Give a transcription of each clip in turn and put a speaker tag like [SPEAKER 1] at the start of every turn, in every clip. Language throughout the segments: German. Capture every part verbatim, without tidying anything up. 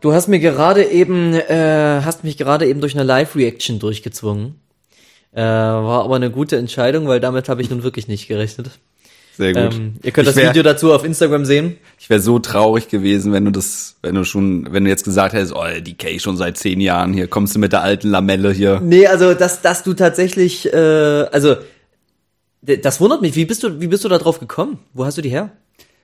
[SPEAKER 1] Du hast mir gerade eben, äh, hast mich gerade eben durch eine Live-Reaction durchgezwungen. Äh, war aber eine gute Entscheidung, weil damit habe ich nun wirklich nicht gerechnet.
[SPEAKER 2] Sehr gut.
[SPEAKER 1] Ähm, ihr könnt
[SPEAKER 2] Ich
[SPEAKER 1] das
[SPEAKER 2] wär-
[SPEAKER 1] Video dazu auf Instagram sehen.
[SPEAKER 2] Ich wäre so traurig gewesen, wenn du das, wenn du schon, wenn du jetzt gesagt hättest, oh, D K schon seit zehn Jahren, hier kommst du mit der alten Lamelle hier.
[SPEAKER 1] Nee, also dass, dass du tatsächlich, äh, also d- das wundert mich. Wie bist du, wie bist du da drauf gekommen? Wo hast du die her?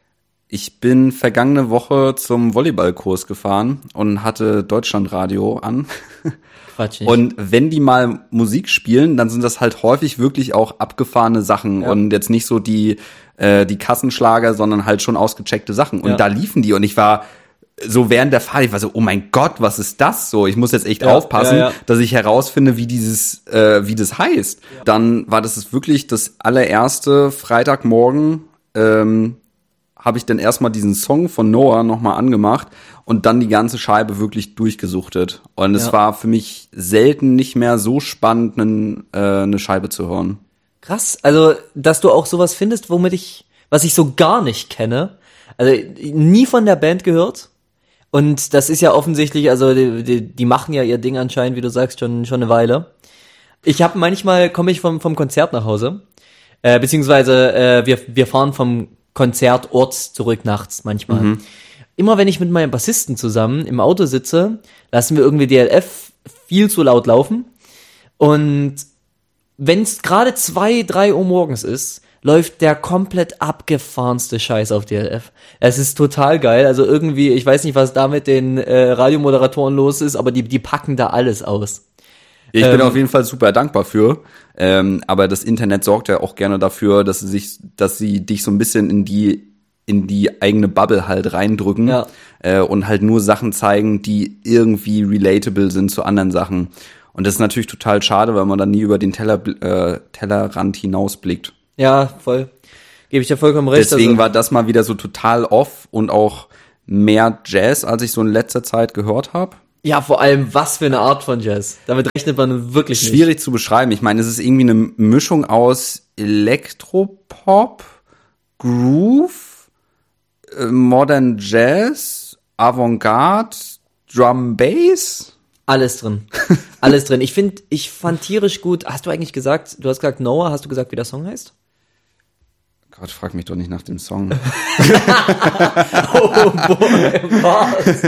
[SPEAKER 2] Ich bin vergangene Woche zum Volleyballkurs gefahren und hatte Deutschlandradio an.
[SPEAKER 1] Quatsch nicht.
[SPEAKER 2] Und wenn die mal Musik spielen, dann sind das halt häufig wirklich auch abgefahrene Sachen
[SPEAKER 1] Ja.
[SPEAKER 2] und jetzt nicht so die äh, die Kassenschlager, sondern halt schon ausgecheckte Sachen. Und
[SPEAKER 1] Ja.
[SPEAKER 2] da liefen die und ich war so während der Fahrt, ich war so, oh mein Gott, was ist das so? Ich muss jetzt echt
[SPEAKER 1] Ja,
[SPEAKER 2] aufpassen,
[SPEAKER 1] ja, ja.
[SPEAKER 2] dass ich herausfinde, wie dieses, äh, wie das heißt. Ja. Dann war das wirklich das allererste Freitagmorgen, ähm, habe ich dann erstmal diesen Song von Noah nochmal angemacht und dann die ganze Scheibe wirklich durchgesuchtet. Und es
[SPEAKER 1] Ja.
[SPEAKER 2] war für mich selten nicht mehr so spannend, nen, äh, eine Scheibe zu hören.
[SPEAKER 1] Krass, also dass du auch sowas findest, womit ich, was ich so gar nicht kenne. Also nie von der Band gehört. Und das ist ja offensichtlich, also die, die, die machen ja ihr Ding anscheinend, wie du sagst, schon schon eine Weile. Ich habe manchmal komme ich vom vom Konzert nach Hause, äh, beziehungsweise äh, wir wir fahren vom Konzertort zurück nachts manchmal.
[SPEAKER 2] Mhm.
[SPEAKER 1] Immer wenn ich mit meinem Bassisten zusammen im Auto sitze, lassen wir irgendwie D L F viel zu laut laufen. Und wenn es gerade zwei, drei Uhr morgens ist, läuft der komplett abgefahrenste Scheiß auf D L F. Es ist total geil. Also irgendwie, ich weiß nicht, was da mit den äh, Radiomoderatoren los ist, aber die, die packen da alles aus.
[SPEAKER 2] Ich bin
[SPEAKER 1] Ähm,
[SPEAKER 2] auf jeden Fall super dankbar für. Ähm, aber das Internet sorgt ja auch gerne dafür, dass sie sich, dass sie dich so ein bisschen in die in die eigene Bubble halt reindrücken
[SPEAKER 1] Ja.
[SPEAKER 2] äh, und halt nur Sachen zeigen, die irgendwie relatable sind zu anderen Sachen. Und das ist natürlich total schade, weil man dann nie über den Teller, äh, Tellerrand hinausblickt.
[SPEAKER 1] Ja, voll. Gebe ich dir vollkommen recht.
[SPEAKER 2] Deswegen
[SPEAKER 1] also,
[SPEAKER 2] war das mal wieder so total off und auch mehr Jazz, als ich so in letzter Zeit gehört habe.
[SPEAKER 1] ja, vor allem, was für eine Art von Jazz. Damit rechnet man wirklich nicht.
[SPEAKER 2] Schwierig zu beschreiben. Ich meine, es ist irgendwie eine Mischung aus Elektropop, Groove, äh, Modern Jazz, Avantgarde, Drum Bass.
[SPEAKER 1] Alles drin. Alles drin. Ich finde, ich fand tierisch gut. Hast du eigentlich gesagt, du hast gesagt Noah, hast du gesagt, wie der Song heißt?
[SPEAKER 2] Gott, frag mich doch nicht nach dem Song.
[SPEAKER 1] Oh boy, was?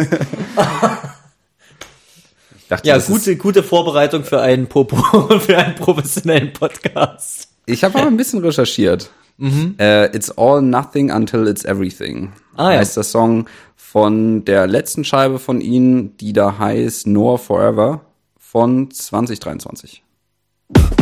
[SPEAKER 2] Ich dachte,
[SPEAKER 1] Ja,
[SPEAKER 2] das
[SPEAKER 1] gute,
[SPEAKER 2] ist,
[SPEAKER 1] gute Vorbereitung für einen Popo, für einen professionellen Podcast.
[SPEAKER 2] ich habe aber ein bisschen recherchiert.
[SPEAKER 1] Mhm.
[SPEAKER 2] Äh, It's All Nothing Until It's Everything.
[SPEAKER 1] Ah, ja.
[SPEAKER 2] Heißt der Song von der letzten Scheibe von ihnen, die da heißt Noah Forever von zwanzig dreiundzwanzig.